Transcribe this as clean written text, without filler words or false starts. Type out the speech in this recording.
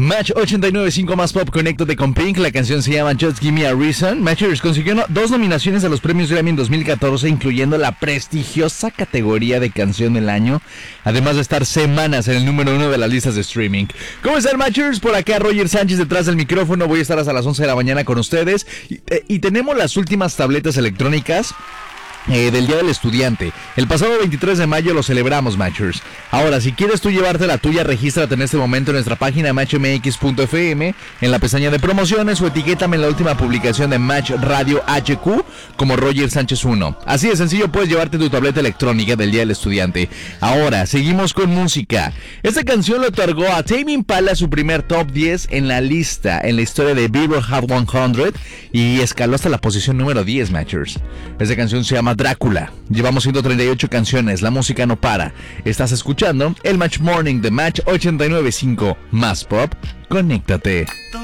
Match 89.5 más pop, conéctate con Pink. La canción se llama Just Give Me a Reason. Matchers consiguió 2 nominaciones a los premios Grammy en 2014, incluyendo la prestigiosa categoría de canción del año, además de estar semanas en el número 1 de las listas de streaming. ¿Cómo están, Matchers? Por acá Roger Sánchez detrás del micrófono. Voy a estar hasta las 11 de la mañana con ustedes. Y tenemos las últimas tabletas electrónicas del Día del Estudiante. El pasado 23 de mayo lo celebramos, Matchers. Ahora, si quieres tú llevarte la tuya, regístrate en este momento en nuestra página matchmx.fm, en la pestaña de promociones, o etiquétame en la última publicación de Match Radio HQ como Roger Sánchez 1. Así de sencillo puedes llevarte tu tableta electrónica del Día del Estudiante. Ahora, seguimos con música. Esta canción le otorgó a Tame Impala su primer top 10 en la lista, en la historia de Billboard Hot 100, y escaló hasta la posición número 10, Matchers. Esta canción se llama Drácula. Llevamos 138 canciones, la música no para. Estás escuchando el Match Morning de Match 89.5 más pop. Conéctate.